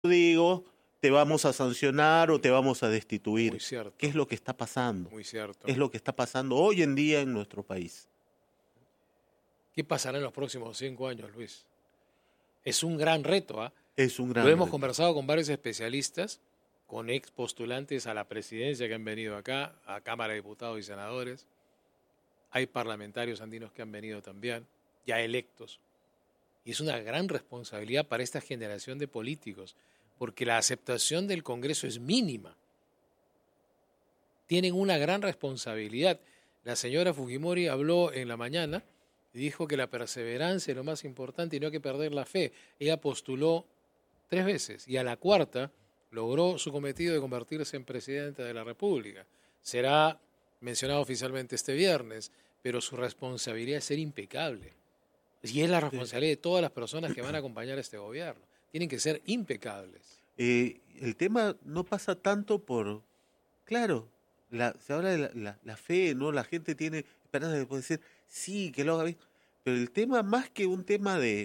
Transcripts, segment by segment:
digo, te vamos a sancionar o te vamos a destituir. Muy cierto. ¿Qué es lo que está pasando? Muy cierto. Es lo que está pasando hoy en día en nuestro país. ¿Qué pasará en los próximos 5 años, Luis? Es un gran reto, ¿ah? Es un gran Lo hemos reto. conversado con varios especialistas, con ex postulantes a la presidencia que han venido acá, a Cámara de Diputados y Senadores. Hay parlamentarios andinos que han venido también, ya electos. Y es una gran responsabilidad para esta generación de políticos, porque la aceptación del Congreso es mínima. Tienen una gran responsabilidad. La señora Fujimori habló en la mañana y dijo que la perseverancia es lo más importante y no hay que perder la fe. Ella postuló 3 veces y a la cuarta logró su cometido de convertirse en presidenta de la República. Será mencionado oficialmente este viernes, pero su responsabilidad es ser impecable. Y es la responsabilidad de todas las personas que van a acompañar a este gobierno. Tienen que ser impecables. El tema no pasa tanto por... Claro, se habla de la fe, ¿no? La gente tiene esperanza de poder decir, sí, que lo haga bien. Pero el tema, más que un tema de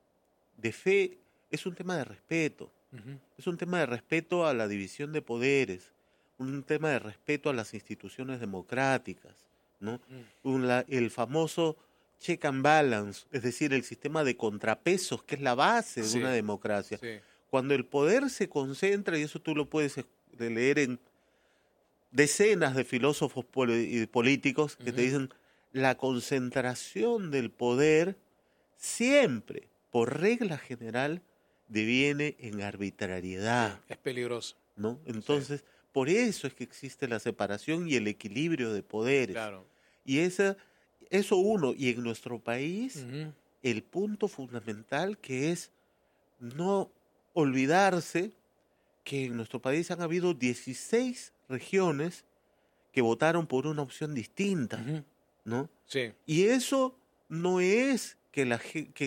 fe, es un tema de respeto. Uh-huh. Es un tema de respeto a la división de poderes, un tema de respeto a las instituciones democráticas, ¿no? El famoso check and balance, es decir, el sistema de contrapesos, que es la base de una democracia. Sí. Cuando el poder se concentra, y eso tú lo puedes leer en decenas de filósofos políticos que te dicen, la concentración del poder siempre, por regla general, deviene en arbitrariedad. Sí, es peligroso. ¿No? Entonces, por eso es que existe la separación y el equilibrio de poderes. Claro. Y eso uno, y en nuestro país, el punto fundamental que es no olvidarse que en nuestro país han habido 16 regiones que votaron por una opción distinta, ¿no? Sí. Y eso no es que la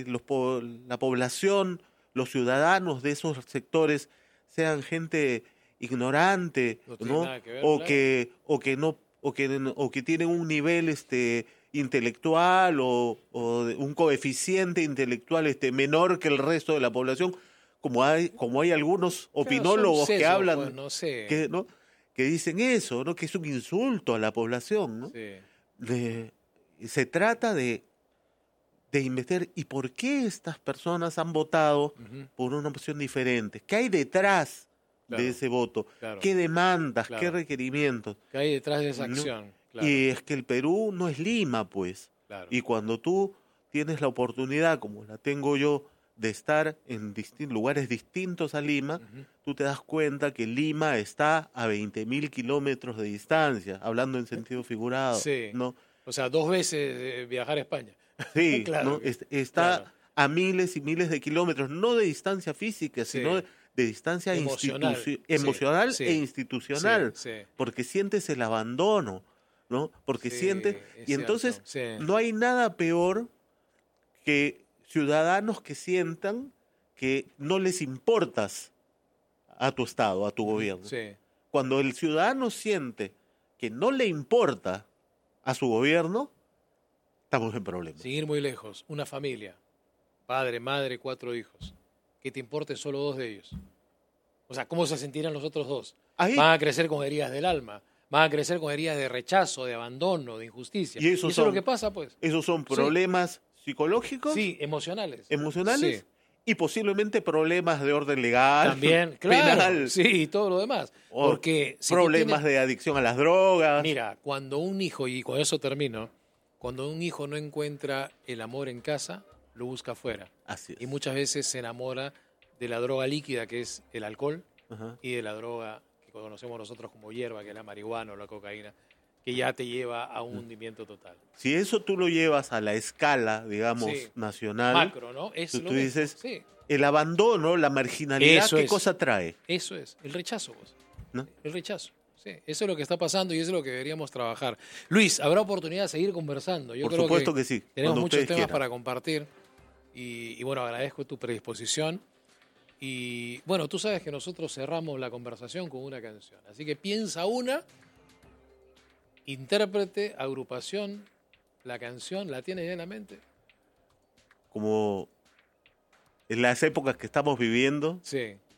población, los ciudadanos de esos sectores sean gente ignorante, ¿no? O que tienen un nivel intelectual o un coeficiente intelectual menor que el resto de la población, como hay algunos opinólogos que hablan, pues, no sé. que dicen eso, ¿no? Que es un insulto a la población, ¿no? Sí. Se trata de investigar y por qué estas personas han votado por una opción diferente. ¿Qué hay detrás de ese voto? Claro. ¿Qué demandas? ¿Qué requerimientos? ¿Qué hay detrás de esa acción? Claro. Y es que el Perú no es Lima, pues. Claro. Y cuando tú tienes la oportunidad, como la tengo yo, de estar en lugares distintos a Lima, tú te das cuenta que Lima está a 20.000 kilómetros de distancia, hablando en sentido figurado. Sí. ¿no? O sea, 2 veces viajar a España. Sí, claro. ¿no? Está a miles y miles de kilómetros, no de distancia física, sino de distancia emocional e institucional, porque sientes el abandono, ¿no? Porque sientes... Y entonces no hay nada peor que ciudadanos que sientan que no les importas a tu Estado, a tu gobierno. Sí. Cuando el ciudadano siente que no le importa a su gobierno, estamos en problemas. Sin ir muy lejos, una familia, padre, madre, 4 hijos, que te importen solo 2 de ellos. O sea, ¿cómo se sentirán los otros 2? Ahí. Van a crecer con heridas del alma, van a crecer con heridas de rechazo, de abandono, de injusticia. Y eso es lo que pasa, pues. Esos son problemas psicológicos. Sí, emocionales. Emocionales. Sí. Y posiblemente problemas de orden legal. También, claro. Penal. Sí, y todo lo demás. Porque si problemas de adicción a las drogas. Mira, cuando un hijo, y con eso termino, cuando un hijo no encuentra el amor en casa, lo busca afuera. Así es. Y muchas veces se enamora de la droga líquida, que es el alcohol, y de la droga que conocemos nosotros como hierba, que es la marihuana o la cocaína, que ya te lleva a un hundimiento total. Si eso tú lo llevas a la escala, digamos, nacional, macro, ¿no? Tú dices, el abandono, la marginalidad, ¿qué cosa trae? Eso es, el rechazo, vos. ¿No? El rechazo. Sí, eso es lo que está pasando y eso es lo que deberíamos trabajar. Luis, habrá oportunidad de seguir conversando. Por supuesto que sí. Tenemos muchos temas para compartir y bueno, agradezco tu predisposición. Y bueno, tú sabes que nosotros cerramos la conversación con una canción. Así que piensa una, intérprete, agrupación, la canción, ¿la tienes ya en la mente? Como en las épocas que estamos viviendo,